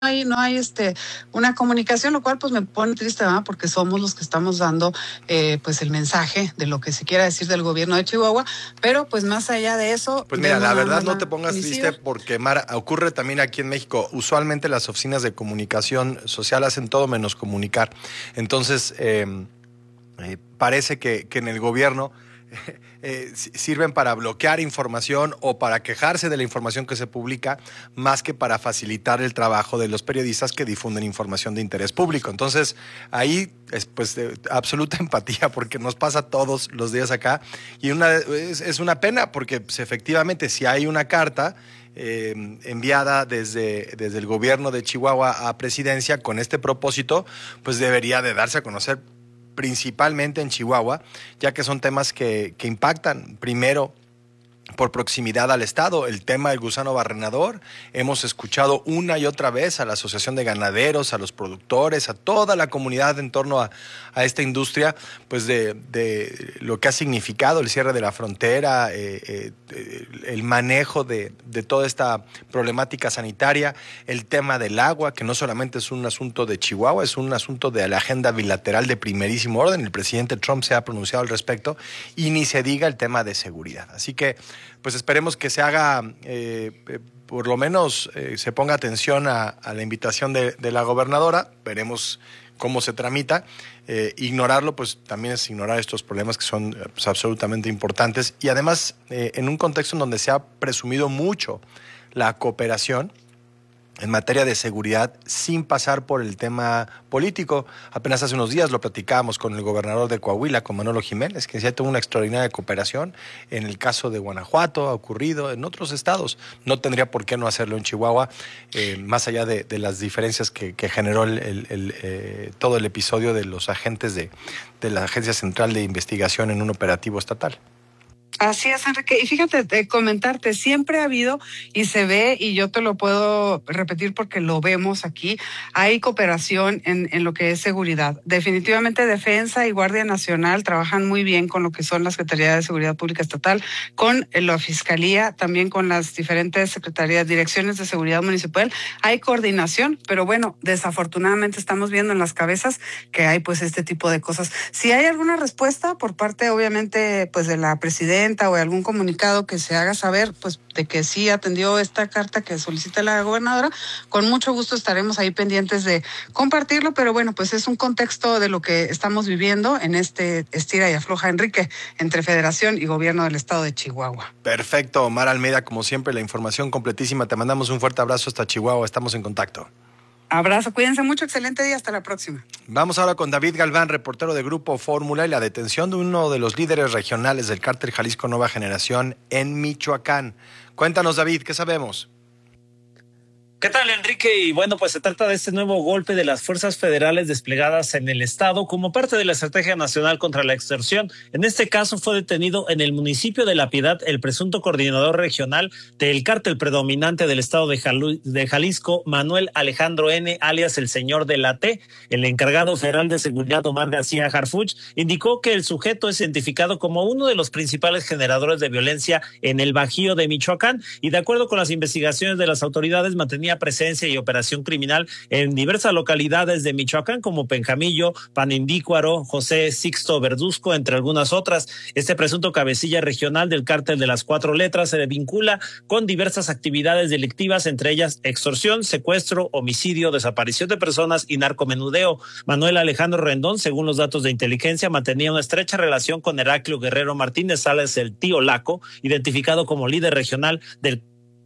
hay una comunicación, lo cual pues me pone triste, ¿verdad? Porque somos los que estamos dando pues el mensaje de lo que se quiera decir del gobierno de Chihuahua, pero pues más allá de eso... Pues mira, la verdad no te pongas triste porque, Mara, ocurre también aquí en México. Usualmente las oficinas de comunicación social hacen todo menos comunicar. Entonces, parece que en el gobierno sirven para bloquear información o para quejarse de la información que se publica, más que para facilitar el trabajo de los periodistas que difunden información de interés público. Entonces, ahí es pues absoluta empatía, porque nos pasa todos los días acá, y es una pena, porque pues, efectivamente, si hay una carta enviada desde el gobierno de Chihuahua a presidencia con este propósito, pues debería de darse a conocer principalmente en Chihuahua, ya que son temas que impactan primero por proximidad al Estado. El tema del gusano barrenador, hemos escuchado una y otra vez a la Asociación de Ganaderos, a los productores, a toda la comunidad en torno a esta industria, pues de lo que ha significado el cierre de la frontera, el manejo de toda esta problemática sanitaria, el tema del agua, que no solamente es un asunto de Chihuahua, es un asunto de la agenda bilateral de primerísimo orden. El presidente Trump se ha pronunciado al respecto, y ni se diga el tema de seguridad. Así que pues esperemos que se haga, por lo menos se ponga atención a la invitación de la gobernadora. Veremos cómo se tramita. Ignorarlo pues también es ignorar estos problemas que son pues, absolutamente importantes, y además en un contexto en donde se ha presumido mucho la cooperación en materia de seguridad sin pasar por el tema político. Apenas hace unos días lo platicábamos con el gobernador de Coahuila, con Manolo Jiménez, que decía tuvo una extraordinaria cooperación. En el caso de Guanajuato ha ocurrido, en otros estados. No tendría por qué no hacerlo en Chihuahua, más allá de las diferencias que generó todo el episodio de los agentes de la Agencia Central de Investigación en un operativo estatal. Así es, Enrique. Y fíjate, comentarte, siempre ha habido y se ve, y yo te lo puedo repetir porque lo vemos aquí, hay cooperación en lo que es seguridad. Definitivamente Defensa y Guardia Nacional trabajan muy bien con lo que son la Secretaría de Seguridad Pública Estatal, con la Fiscalía, también con las diferentes secretarías, direcciones de seguridad municipal. Hay coordinación, pero bueno, desafortunadamente estamos viendo en las cabezas que hay pues este tipo de cosas. Si hay alguna respuesta por parte, obviamente, pues de la presidenta, o algún comunicado que se haga saber, pues de que sí atendió esta carta que solicita la gobernadora, con mucho gusto estaremos ahí pendientes de compartirlo, pero bueno, pues es un contexto de lo que estamos viviendo en este estira y afloja, Enrique, entre Federación y Gobierno del Estado de Chihuahua. Perfecto, Omar Almeida, como siempre, la información completísima. Te mandamos un fuerte abrazo hasta Chihuahua, estamos en contacto. Abrazo, cuídense mucho, excelente día, hasta la próxima. Vamos ahora con David Galván, reportero de Grupo Fórmula, y la detención de uno de los líderes regionales del cártel Jalisco Nueva Generación en Michoacán. Cuéntanos, David, ¿qué sabemos? ¿Qué tal, Enrique? Y bueno, pues se trata de este nuevo golpe de las fuerzas federales desplegadas en el estado como parte de la Estrategia Nacional contra la Extorsión. En este caso fue detenido en el municipio de La Piedad el presunto coordinador regional del cártel predominante del estado de Jalisco, Manuel Alejandro N., alias el Señor de la T. El encargado federal de seguridad, Omar García Harfuch, indicó que el sujeto es identificado como uno de los principales generadores de violencia en el Bajío de Michoacán, y de acuerdo con las investigaciones de las autoridades mantenía presencia y operación criminal en diversas localidades de Michoacán como Penjamillo, Panindícuaro, José Sixto Verduzco, entre algunas otras. Este presunto cabecilla regional del cártel de las 4 letras se vincula con diversas actividades delictivas, entre ellas extorsión, secuestro, homicidio, desaparición de personas y narcomenudeo. Manuel Alejandro Rendón, según los datos de inteligencia, mantenía una estrecha relación con Heraclio Guerrero Martínez Sales, el tío Laco, identificado como líder regional del.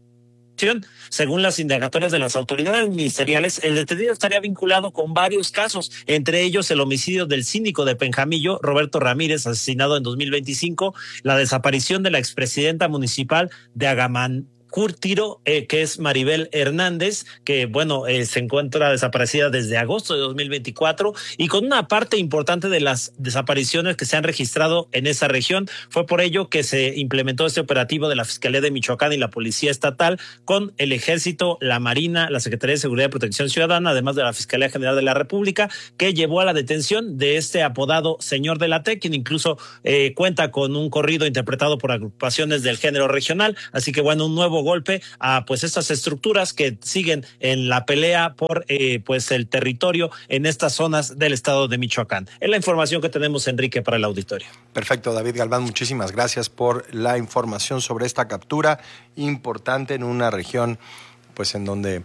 Según las indagatorias de las autoridades ministeriales, el detenido estaría vinculado con varios casos, entre ellos el homicidio del síndico de Penjamillo, Roberto Ramírez, asesinado en 2025, la desaparición de la expresidenta municipal de Agamán Curtiro, que es Maribel Hernández, que bueno, se encuentra desaparecida desde agosto de 2024, y con una parte importante de las desapariciones que se han registrado en esa región. Fue por ello que se implementó este operativo de la Fiscalía de Michoacán y la Policía Estatal con el Ejército, la Marina, la Secretaría de Seguridad y Protección Ciudadana, además de la Fiscalía General de la República, que llevó a la detención de este apodado Señor de la T, quien incluso cuenta con un corrido interpretado por agrupaciones del género regional. Así que bueno, un nuevo nuevo golpe a pues estas estructuras que siguen en la pelea por pues el territorio en estas zonas del estado de Michoacán. Es la información que tenemos, Enrique, para el auditorio. Perfecto, David Galván, muchísimas gracias por la información sobre esta captura importante en una región pues en donde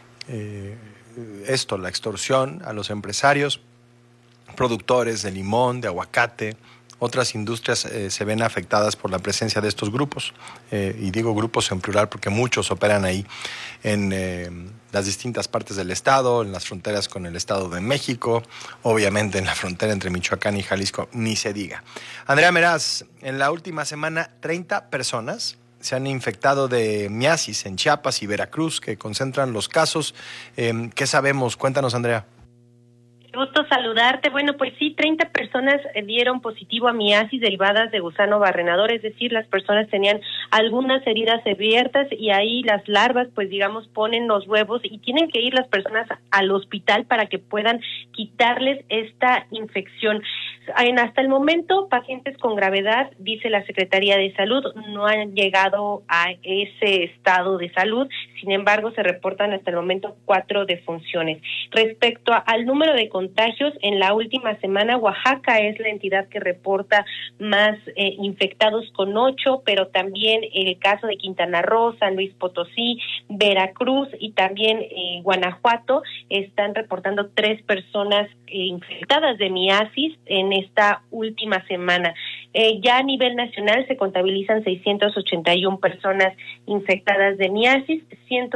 la extorsión a los empresarios, productores de limón, de aguacate, otras industrias se ven afectadas por la presencia de estos grupos, y digo grupos en plural porque muchos operan ahí en las distintas partes del estado, en las fronteras con el Estado de México, obviamente en la frontera entre Michoacán y Jalisco, ni se diga. Andrea Meraz, en la última semana 30 personas se han infectado de miasis en Chiapas y Veracruz, que concentran los casos. ¿Qué sabemos? Cuéntanos, Andrea. Gusto saludarte. Bueno, pues sí, 30 personas dieron positivo a miasis derivadas de gusano barrenador, es decir, las personas tenían algunas heridas abiertas y ahí las larvas, pues digamos, ponen los huevos y tienen que ir las personas al hospital para que puedan quitarles esta infección. Hasta el momento, pacientes con gravedad, dice la Secretaría de Salud, no han llegado a ese estado de salud, sin embargo, se reportan hasta el momento 4 defunciones. Respecto al número de contagios, en la última semana, Oaxaca es la entidad que reporta más infectados con 8, pero también el caso de Quintana Roo, San Luis Potosí, Veracruz y también Guanajuato están reportando 3 personas infectadas de miasis en esta última semana. Ya a nivel nacional se contabilizan 681 personas infectadas de miasis,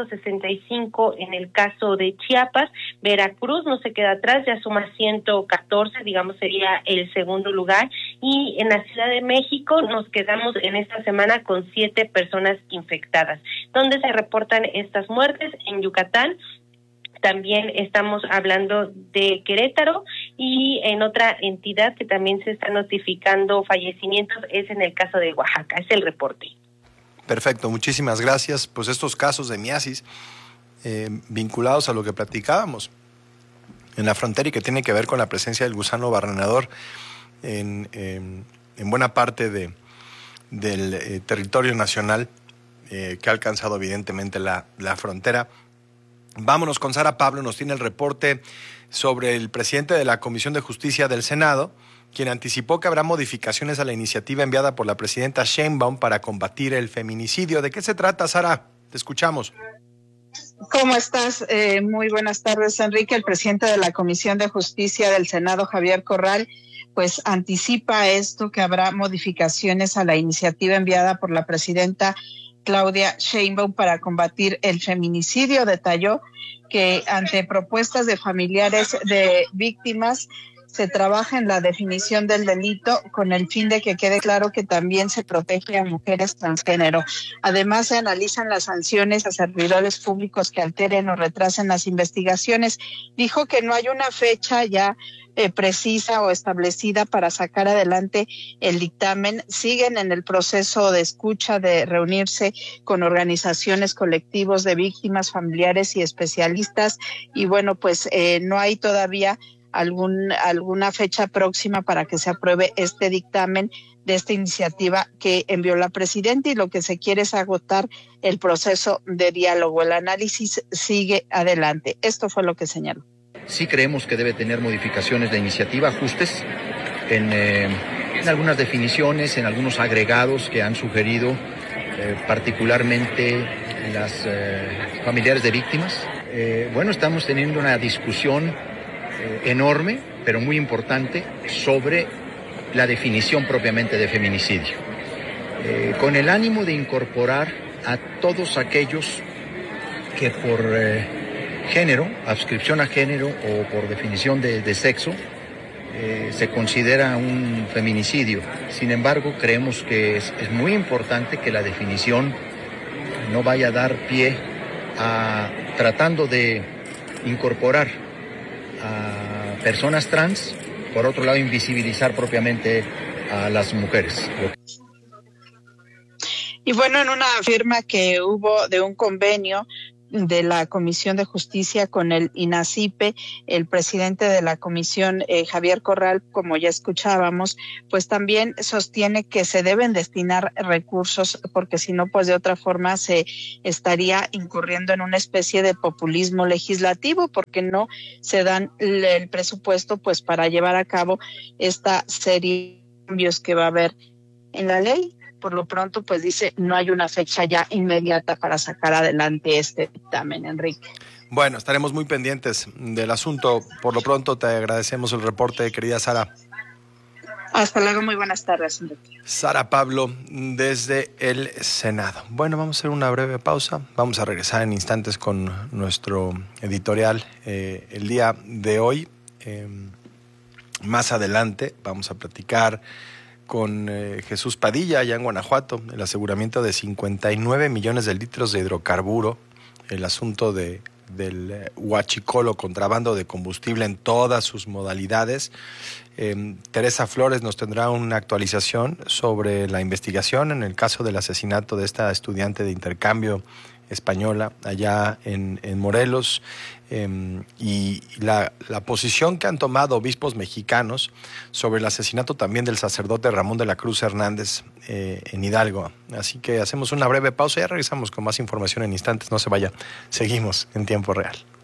165 en el caso de Chiapas. Veracruz no se queda atrás, ya suma 114, digamos sería el segundo lugar, y en la Ciudad de México nos quedamos en esta semana con 7 personas infectadas. ¿Dónde se reportan estas muertes? En Yucatán. También estamos hablando de Querétaro y en otra entidad que también se está notificando fallecimientos es en el caso de Oaxaca. Es el reporte. Perfecto, muchísimas gracias. Pues estos casos de miasis vinculados a lo que platicábamos en la frontera y que tiene que ver con la presencia del gusano barrenador en buena parte del territorio nacional que ha alcanzado evidentemente la frontera. Vámonos con Sara Pablo, nos tiene el reporte sobre el presidente de la Comisión de Justicia del Senado, quien anticipó que habrá modificaciones a la iniciativa enviada por la presidenta Sheinbaum para combatir el feminicidio. ¿De qué se trata, Sara? Te escuchamos. ¿Cómo estás? Muy buenas tardes, Enrique. El presidente de la Comisión de Justicia del Senado, Javier Corral, pues anticipa esto, que habrá modificaciones a la iniciativa enviada por la presidenta Claudia Sheinbaum para combatir el feminicidio. Detalló que ante propuestas de familiares de víctimas se trabaja en la definición del delito con el fin de que quede claro que también se protege a mujeres transgénero. Además, se analizan las sanciones a servidores públicos que alteren o retrasen las investigaciones. Dijo que no hay una fecha ya precisa o establecida para sacar adelante el dictamen. Siguen en el proceso de escucha, de reunirse con organizaciones, colectivos de víctimas, familiares y especialistas. Y bueno, pues no hay todavía alguna fecha próxima para que se apruebe este dictamen de esta iniciativa que envió la presidenta, y lo que se quiere es agotar el proceso de diálogo. El análisis sigue adelante. Esto fue lo que señaló. Sí creemos que debe tener modificaciones de iniciativa, ajustes en algunas definiciones, en algunos agregados que han sugerido particularmente las familiares de víctimas. Bueno, estamos teniendo una discusión enorme, pero muy importante, sobre la definición propiamente de feminicidio, con el ánimo de incorporar a todos aquellos que por género, adscripción a género o por definición de sexo, se considera un feminicidio. Sin embargo, creemos que es muy importante que la definición no vaya a dar pie a, tratando de incorporar a personas trans, por otro lado invisibilizar propiamente a las mujeres. Y bueno, en una firma que hubo de un convenio de la Comisión de Justicia con el INACIPE. El presidente de la comisión, Javier Corral, como ya escuchábamos, pues también sostiene que se deben destinar recursos, porque si no, pues de otra forma se estaría incurriendo en una especie de populismo legislativo, porque no se dan el presupuesto pues para llevar a cabo esta serie de cambios que va a haber en la ley. Por lo pronto, pues dice, no hay una fecha ya inmediata para sacar adelante este dictamen, Enrique. Bueno, estaremos muy pendientes del asunto. Por lo pronto, te agradecemos el reporte, querida Sara. Hasta luego, muy buenas tardes, Enrique. Sara Pablo, desde el Senado. Bueno, vamos a hacer una breve pausa. Vamos a regresar en instantes con nuestro editorial el día de hoy. Más adelante vamos a platicar con Jesús Padilla, allá en Guanajuato, el aseguramiento de 59 millones de litros de hidrocarburo, el asunto del huachicol o contrabando de combustible en todas sus modalidades. Teresa Flores nos tendrá una actualización sobre la investigación en el caso del asesinato de esta estudiante de intercambio española allá en Morelos, y la posición que han tomado obispos mexicanos sobre el asesinato también del sacerdote Ramón de la Cruz Hernández en Hidalgo. Así que hacemos una breve pausa y ya regresamos con más información en instantes. No se vaya, seguimos en tiempo real.